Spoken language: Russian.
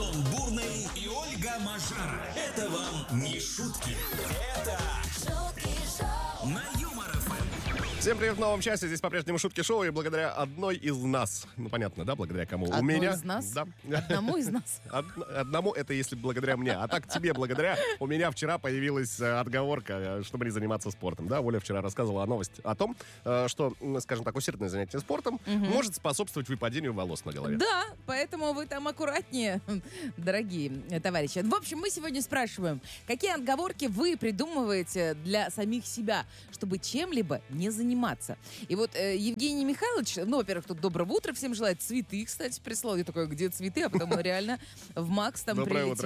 Антон Бурный и Ольга Мажара. Это вам не шутки. Это шутки шоу на Юмор ФМ. Всем привет в новом часе. Здесь по-прежнему шутки шоу. И благодаря одной из нас. Ну, понятно, да? Благодаря кому? У Одной меня. из нас? Да. Одному из нас? Одному это если благодаря мне. А так тебе благодаря. У меня вчера появилась отговорка, чтобы не заниматься спортом. Да, Оля вчера рассказывала новость о том, что, скажем так, усердное занятие спортом может способствовать выпадению волос на голове. Да, поэтому вы там аккуратнее, дорогие товарищи. В общем, мы сегодня спрашиваем, какие отговорки вы придумываете для самих себя, чтобы чем-либо не заниматься. И вот Евгений Михайлович, ну, во-первых, тут доброго утра всем желает. Цветы, кстати, прислал. Я такой, где цветы? А потом он реально в Макс там Доброе прилетел.